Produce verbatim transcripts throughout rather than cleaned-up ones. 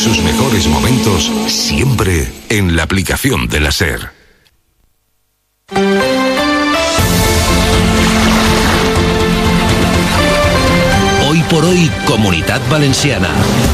sus mejores momentos siempre en la aplicación de la SER. Hoy por hoy, Comunitat Valenciana.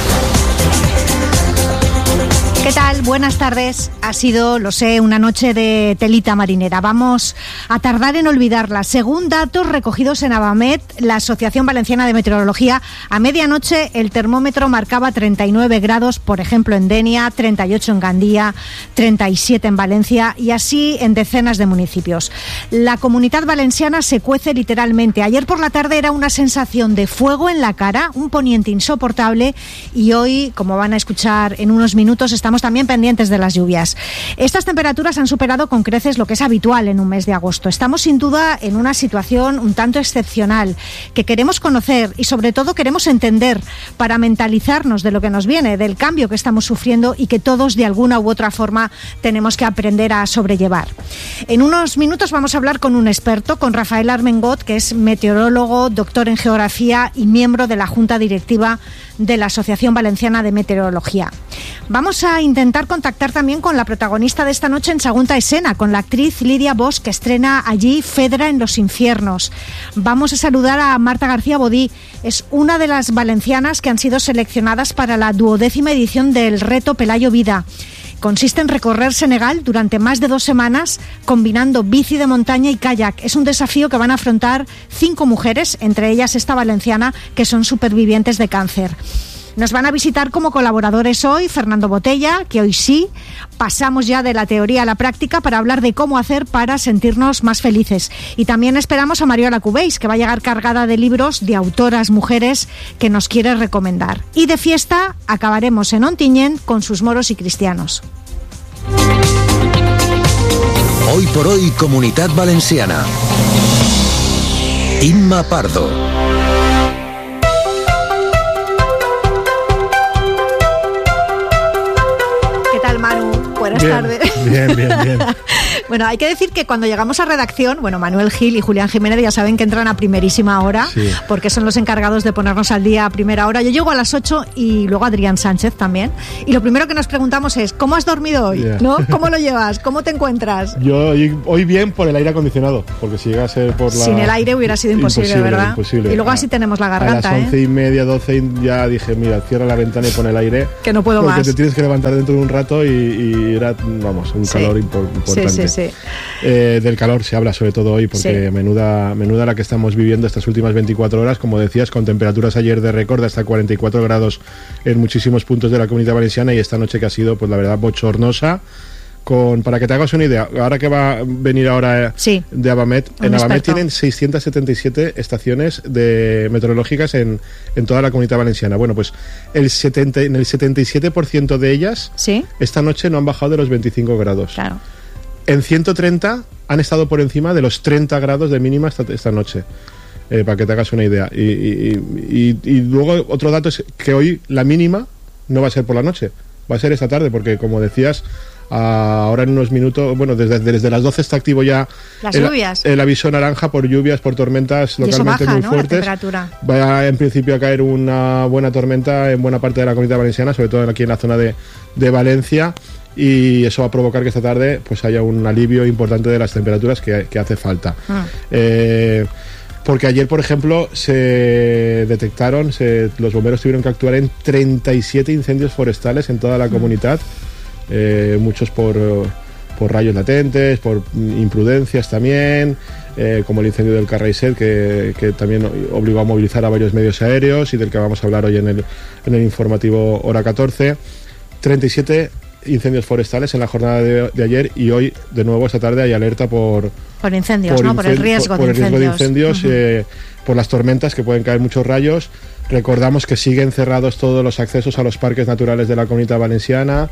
¿Qué tal? Buenas tardes. Ha sido, lo sé, una noche de telita marinera. Vamos a tardar en olvidarla. Según datos recogidos en Avamet, la Asociación Valenciana de Meteorología, a medianoche el termómetro marcaba treinta y nueve grados, por ejemplo, en Denia, treinta y ocho en Gandía, treinta y siete en Valencia y así en decenas de municipios. La Comunitat Valenciana se cuece literalmente. Ayer por la tarde era una sensación de fuego en la cara, un poniente insoportable y hoy, como van a escuchar en unos minutos, estamos también pendientes de las lluvias. Estas temperaturas han superado con creces lo que es habitual en un mes de agosto. Estamos sin duda en una situación un tanto excepcional que queremos conocer y sobre todo queremos entender para mentalizarnos de lo que nos viene, del cambio que estamos sufriendo y que todos de alguna u otra forma tenemos que aprender a sobrellevar. En unos minutos vamos a hablar con un experto, con Rafael Armengot, que es meteorólogo, doctor en geografía y miembro de la Junta Directiva de la Asociación Valenciana de Meteorología. Vamos a intentar contactar también con la protagonista de esta noche en Sagunta Escena, con la actriz Lidia Bosch, que estrena allí Fedra en los infiernos. Vamos a saludar a Marta García Bodí, es una de las valencianas que han sido seleccionadas para la duodécima edición del Reto Pelayo Vida. Consiste en recorrer Senegal durante más de dos semanas combinando bici de montaña y kayak. Es un desafío que van a afrontar cinco mujeres, entre ellas esta valenciana, que son supervivientes de cáncer. Nos van a visitar como colaboradores hoy Fernando Botella, que hoy sí pasamos ya de la teoría a la práctica para hablar de cómo hacer para sentirnos más felices. Y también esperamos a Mariola Cubéis, que va a llegar cargada de libros de autoras mujeres que nos quiere recomendar. Y de fiesta acabaremos en Ontinyent con sus moros y cristianos. Hoy por hoy, Comunitat Valenciana. Inma Pardo. Buenas bien, tardes. Bien, bien, bien. Bueno, hay que decir que cuando llegamos a redacción, bueno, Manuel Gil y Julián Jiménez ya saben que entran a primerísima hora, sí, porque son los encargados de ponernos al día a primera hora. Yo llego a las ocho y luego Adrián Sánchez también. Y lo primero que nos preguntamos es, ¿cómo has dormido hoy? Yeah. ¿No? ¿Cómo lo llevas? ¿Cómo te encuentras? Yo hoy, hoy bien por el aire acondicionado, porque si llega a ser por la... Sin el aire hubiera sido imposible, imposible ¿verdad? Imposible. Y luego así tenemos la garganta, a las once ¿eh? y media, doce ya dije, mira, cierra la ventana y pon el aire. Que no puedo porque más. Porque te tienes que levantar dentro de un rato y, y era, vamos, un sí. calor importante. Sí, sí, sí. Eh, del calor se habla sobre todo hoy, porque sí. menuda, menuda la que estamos viviendo estas últimas veinticuatro horas, como decías, con temperaturas ayer de récord hasta cuarenta y cuatro grados en muchísimos puntos de la Comunidad Valenciana, y esta noche que ha sido, pues la verdad, bochornosa. Con, para que te hagas una idea, ahora que va a venir ahora sí, de Avamet, en Avamet tienen seiscientas setenta y siete estaciones de meteorológicas en, en toda la Comunidad Valenciana. Bueno, pues el setenta, en el setenta y siete por ciento de ellas, ¿sí?, esta noche no han bajado de los veinticinco grados. Claro. En ciento treinta han estado por encima de los treinta grados de mínima esta, esta noche. Eh, para que te hagas una idea. Y, y, y, y luego otro dato es que hoy la mínima no va a ser por la noche, va a ser esta tarde, porque como decías, ahora en unos minutos, bueno, desde, desde las doce está activo ya las el, lluvias. el aviso naranja por lluvias, por tormentas localmente baja, muy ¿no?, fuertes. Va en principio a caer una buena tormenta en buena parte de la Comunidad Valenciana, sobre todo aquí en la zona de, de Valencia, y eso va a provocar que esta tarde pues haya un alivio importante de las temperaturas que, que hace falta. Ah. Eh, porque ayer, por ejemplo, se detectaron, se, los bomberos tuvieron que actuar en treinta y siete incendios forestales en toda la comunidad. Eh, muchos por, por rayos latentes, por imprudencias también, eh, como el incendio del Carraiset, que, que también obligó a movilizar a varios medios aéreos y del que vamos a hablar hoy en el, en el informativo hora catorce. treinta y siete incendios forestales en la jornada de, de ayer, y hoy de nuevo esta tarde hay alerta por por incendios, por, ¿no? por el riesgo, por, de, por el riesgo incendios. de incendios, uh-huh. eh, por las tormentas, que pueden caer muchos rayos. Recordamos que siguen cerrados todos los accesos a los parques naturales de la Comunidad Valenciana,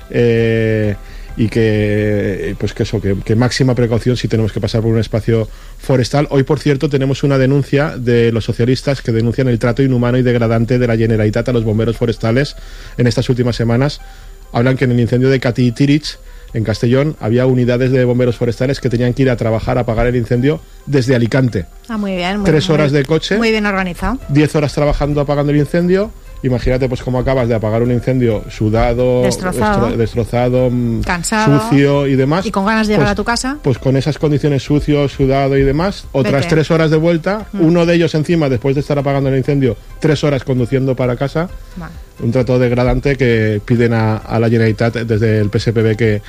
eh, y que pues que eso, que, que máxima precaución si tenemos que pasar por un espacio forestal. Hoy, por cierto, tenemos una denuncia de los socialistas que denuncian el trato inhumano y degradante de la Generalitat a los bomberos forestales en estas últimas semanas. Hablan que en el incendio de Catí y Tirich, en Castellón, había unidades de bomberos forestales que tenían que ir a trabajar a apagar el incendio desde Alicante. Ah, muy bien. Muy, Tres muy, horas de coche. Muy bien organizado. Diez horas trabajando apagando el incendio, imagínate pues cómo acabas de apagar un incendio sudado, destrozado, estro, destrozado cansado, sucio y demás. Y con ganas de llegar pues, a tu casa. Pues con esas condiciones, sucio, sudado y demás, otras Vete. tres horas de vuelta, mm. uno de ellos encima, después de estar apagando el incendio, tres horas conduciendo para casa. Vale. Un trato degradante que piden a, a la Generalitat desde el P S P B que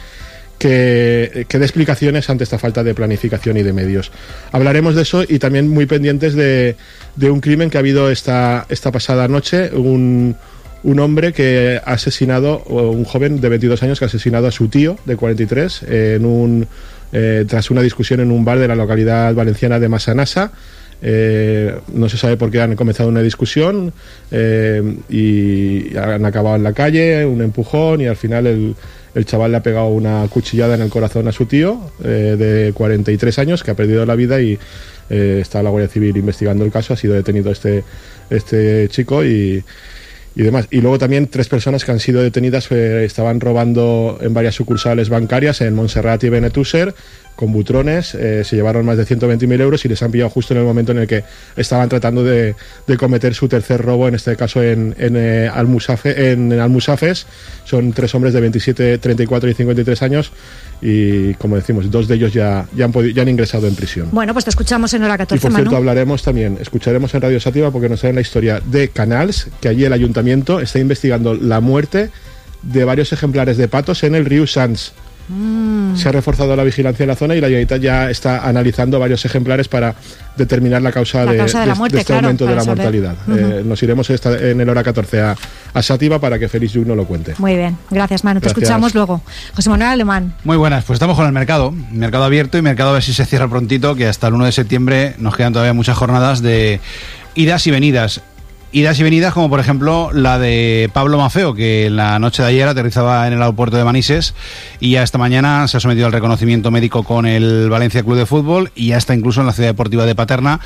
Que, que dé explicaciones ante esta falta de planificación y de medios. Hablaremos de eso y también muy pendientes de, de un crimen que ha habido esta, esta pasada noche, un, un hombre que ha asesinado, un joven de veintidós años que ha asesinado a su tío de cuarenta y tres en un, eh, tras una discusión en un bar de la localidad valenciana de Massanassa. Eh, no se sabe por qué han comenzado una discusión eh, y han acabado en la calle, un empujón y al final el, el chaval le ha pegado una cuchillada en el corazón a su tío eh, de cuarenta y tres años que ha perdido la vida y eh, está la Guardia Civil investigando el caso. Ha sido detenido este, este chico y y demás. Y luego también tres personas que han sido detenidas eh, estaban robando en varias sucursales bancarias en Montserrat y Benetússer con butrones, eh, se llevaron más de ciento veinte mil euros y les han pillado justo en el momento en el que estaban tratando de, de cometer su tercer robo, en este caso en, en, eh, Almusafe, en, en Almusafes. Son tres hombres de veintisiete, treinta y cuatro y cincuenta y tres años y, como decimos, dos de ellos ya, ya, han, podido, ya han ingresado en prisión. Bueno, pues te escuchamos en hora catorce, y por cierto, Manu. hablaremos también, escucharemos en Radio Sativa porque nos traen la historia de Canals, que allí el ayuntamiento está investigando la muerte de varios ejemplares de patos en el río Sants. Mm. Se ha reforzado la vigilancia en la zona y la Generalitat ya está analizando varios ejemplares para determinar la causa, la de, causa de, la muerte, de este claro, aumento de la saber. mortalidad. Uh-huh. eh, nos iremos esta, en el hora catorce a, a Sativa para que Félix Lluc nos lo cuente. Muy bien, gracias, Manu. Gracias. Te escuchamos luego. José Manuel Alemán. Muy buenas, pues estamos con el mercado, mercado abierto y mercado a ver si se cierra prontito, que hasta el uno de septiembre nos quedan todavía muchas jornadas de idas y venidas. Idas y venidas como por ejemplo la de Pablo Mafeo, que la noche de ayer aterrizaba en el aeropuerto de Manises y ya esta mañana se ha sometido al reconocimiento médico con el Valencia Club de Fútbol y ya está incluso en la ciudad deportiva de Paterna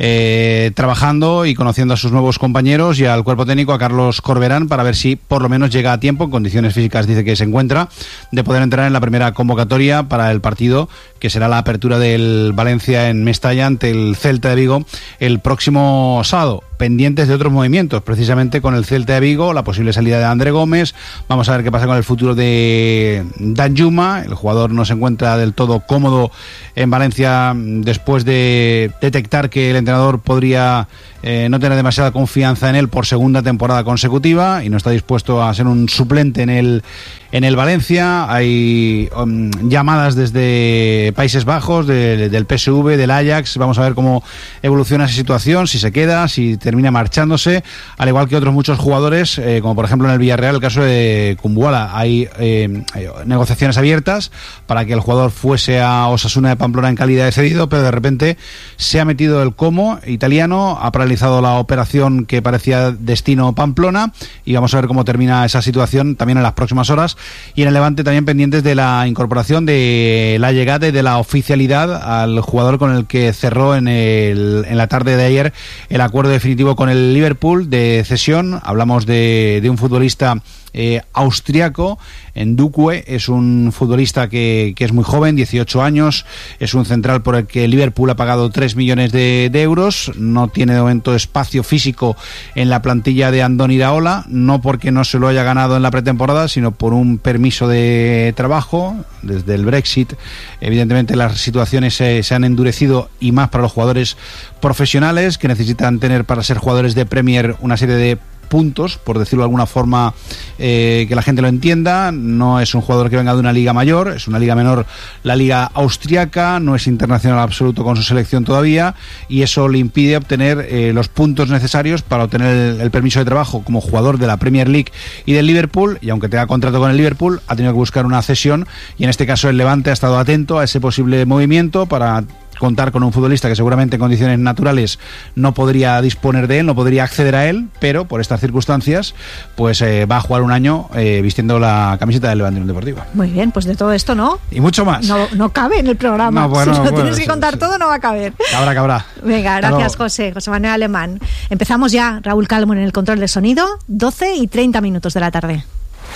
eh, trabajando y conociendo a sus nuevos compañeros y al cuerpo técnico, a Carlos Corberán, para ver si por lo menos llega a tiempo, en condiciones físicas dice que se encuentra, de poder entrar en la primera convocatoria para el partido que será la apertura del Valencia en Mestalla ante el Celta de Vigo el próximo sábado. Pendientes de otros movimientos, precisamente con el Celta de Vigo, la posible salida de André Gómez. Vamos a ver qué pasa con el futuro de Danjuma. El jugador no se encuentra del todo cómodo en Valencia después de detectar que el entrenador podría eh, no tener demasiada confianza en él por segunda temporada consecutiva y no está dispuesto a ser un suplente en el en el Valencia. Hay um, llamadas desde Países Bajos, de, del P S V, del Ajax. Vamos a ver cómo evoluciona esa situación, si se queda, si termina marchándose, al igual que otros muchos jugadores, eh, como por ejemplo en el Villarreal, el caso de Kumbuala. Hay, eh, hay negociaciones abiertas para que el jugador fuese a Osasuna de Pamplona en calidad de cedido, pero de repente se ha metido el Como italiano, ha paralizado la operación que parecía destino Pamplona y vamos a ver cómo termina esa situación también en las próximas horas. Y en el Levante también pendientes de la incorporación, de la llegada y de la oficialidad al jugador con el que cerró en, el, en la tarde de ayer el acuerdo definitivo con el Liverpool de cesión. Hablamos de, de un futbolista eh, austriaco, Ndukwe. Es un futbolista que, que es muy joven, dieciocho años, es un central por el que el Liverpool ha pagado tres millones de, de euros, no tiene de momento espacio físico en la plantilla de Andoni Iraola, no porque no se lo haya ganado en la pretemporada, sino por un permiso de trabajo. Desde el Brexit, evidentemente las situaciones se, se han endurecido, y más para los jugadores profesionales que necesitan tener para ser jugadores de Premier una serie de puntos, por decirlo de alguna forma, eh, que la gente lo entienda. No es un jugador que venga de una liga mayor, es una liga menor, la liga austriaca, no es internacional absoluto con su selección todavía, y eso le impide obtener eh, los puntos necesarios para obtener el, el permiso de trabajo como jugador de la Premier League y del Liverpool. Y aunque tenga contrato con el Liverpool, ha tenido que buscar una cesión, y en este caso el Levante ha estado atento a ese posible movimiento para contar con un futbolista que seguramente en condiciones naturales no podría disponer de él, no podría acceder a él, pero por estas circunstancias pues eh, va a jugar un año eh, vistiendo la camiseta del Levante Unión Deportiva. Muy bien, pues de todo esto, ¿no? Y mucho más. No, no cabe en el programa. No, bueno, si lo bueno, tienes que sí, contar sí. todo, no va a caber. Cabrá, cabrá. Venga, Hasta gracias, luego. José. José Manuel Alemán. Empezamos ya. Raúl Calvo en el control de sonido, doce y treinta minutos de la tarde.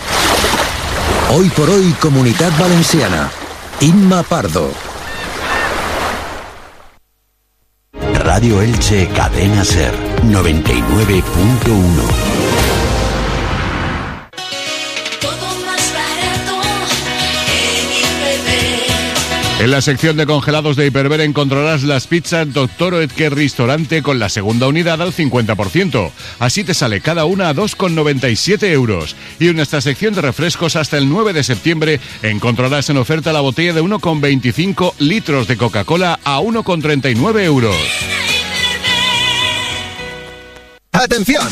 Hoy por hoy, Comunitat Valenciana. Inma Pardo. Radio Elche, Cadena Ser, noventa y nueve punto uno. En la sección de congelados de Hiperver encontrarás las pizzas Doctor Oetker Restaurante con la segunda unidad al cincuenta por ciento. Así te sale cada una a dos con noventa y siete euros. Y en nuestra sección de refrescos hasta el nueve de septiembre encontrarás en oferta la botella de uno con veinticinco litros de Coca-Cola a uno con treinta y nueve euros. ¡Atención!